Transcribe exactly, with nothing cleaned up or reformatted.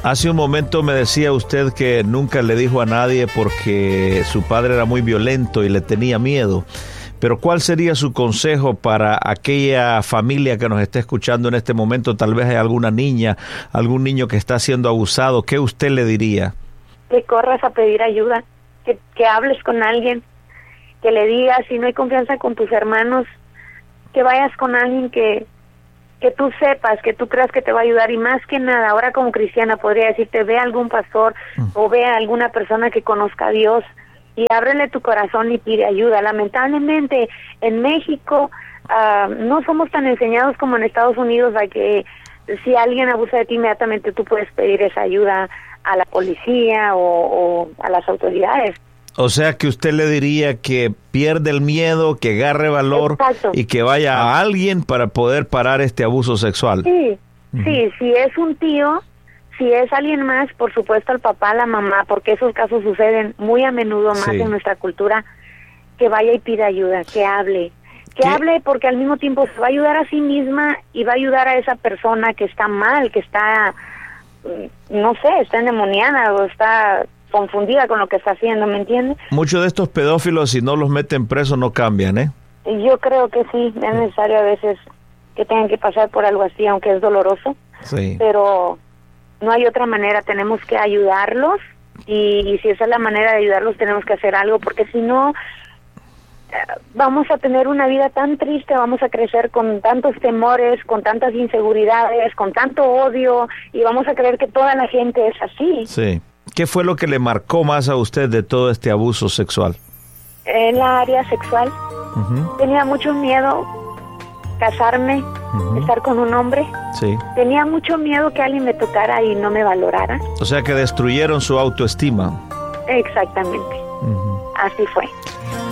Hace un momento me decía usted que nunca le dijo a nadie porque su padre era muy violento y le tenía miedo. Pero ¿cuál sería su consejo para aquella familia que nos está escuchando en este momento? Tal vez hay alguna niña, algún niño que está siendo abusado. ¿Qué usted le diría? Que corras a pedir ayuda, que, que hables con alguien, que le digas, si no hay confianza con tus hermanos, que vayas con alguien que, que tú sepas, que tú creas que te va a ayudar. Y más que nada, ahora como cristiana podría decirte, ve a algún pastor mm. o ve a alguna persona que conozca a Dios y ábrele tu corazón y pide ayuda. Lamentablemente en México uh, no somos tan enseñados como en Estados Unidos a que si alguien abusa de ti inmediatamente tú puedes pedir esa ayuda a la policía o, o a las autoridades. O sea que usted le diría que pierde el miedo, que agarre valor. Exacto. Y que vaya a alguien para poder parar este abuso sexual. Sí, uh-huh. sí, si es un tío, si es alguien más, por supuesto al papá, la mamá, porque esos casos suceden muy a menudo más sí. en nuestra cultura, que vaya y pida ayuda, que hable, que ¿Qué? hable porque al mismo tiempo se va a ayudar a sí misma y va a ayudar a esa persona que está mal, que está, no sé, está endemoniada o está confundida con lo que está haciendo, ¿me entiendes? Muchos de estos pedófilos, si no los meten presos, no cambian, ¿eh? Yo creo que sí, es necesario a veces que tengan que pasar por algo así, aunque es doloroso, sí. pero no hay otra manera, tenemos que ayudarlos y, y si esa es la manera de ayudarlos tenemos que hacer algo, porque si no eh, vamos a tener una vida tan triste, vamos a crecer con tantos temores, con tantas inseguridades, con tanto odio y vamos a creer que toda la gente es así. Sí. ¿Qué fue lo que le marcó más a usted de todo este abuso sexual? En la área sexual. Uh-huh. Tenía mucho miedo casarme, uh-huh. estar con un hombre. Sí. Tenía mucho miedo que alguien me tocara y no me valorara. O sea que destruyeron su autoestima. Exactamente. Uh-huh. Así fue.